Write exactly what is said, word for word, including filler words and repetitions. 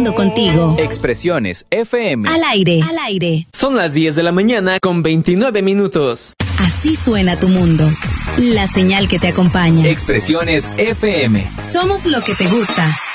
estado contigo. Expresiones F M. Al aire, al aire. Son las diez de la mañana con veintinueve minutos. Así suena tu mundo. La señal que te acompaña. Expresiones F M. Somos lo que te gusta.